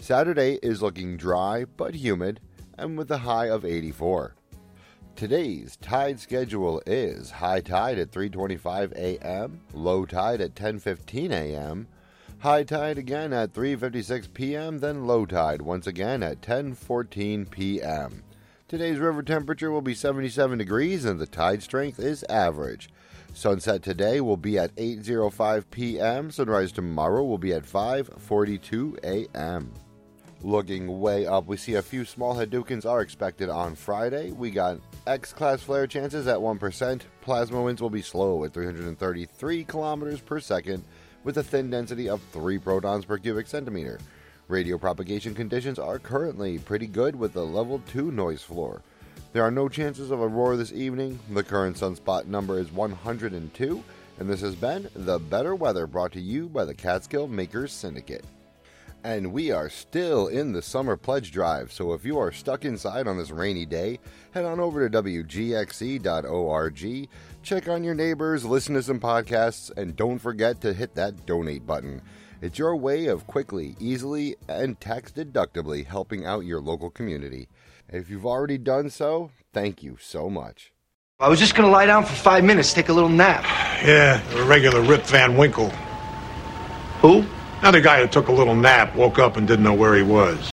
Saturday is looking dry but humid and with a high of 84. Today's tide schedule is high tide at 3:25 a.m., low tide at 10:15 a.m., high tide again at 3:56 p.m., then low tide once again at 10:14 p.m. Today's river temperature will be 77 degrees and the tide strength is average. Sunset today will be at 8:05 p.m. Sunrise tomorrow will be at 5:42 a.m. Looking way up, we see a few small Hadoukens are expected on Friday. We got X-class flare chances at 1%. Plasma winds will be slow at 333 kilometers per second with a thin density of 3 protons per cubic centimeter. Radio propagation conditions are currently pretty good with a level 2 noise floor. There are no chances of aurora this evening. The current sunspot number is 102, and this has been The Better Weather brought to you by the Catskill Makers Syndicate. And we are still in the summer pledge drive, so if you are stuck inside on this rainy day, head on over to WGXE.org, check on your neighbors, listen to some podcasts, and don't forget to hit that donate button. It's your way of quickly, easily, and tax-deductably helping out your local community. If you've already done so, thank you so much. I was just going to lie down for 5 minutes, take a little nap. Yeah, a regular Rip Van Winkle. Who? Another guy who took a little nap, woke up and didn't know where he was.